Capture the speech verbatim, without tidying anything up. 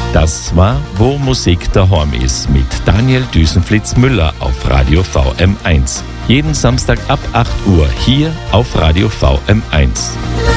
Das war Wo Musik daheim ist mit Daniel Düsenflitz-Müller auf Radio V M eins. Jeden Samstag ab acht Uhr hier auf Radio V M eins.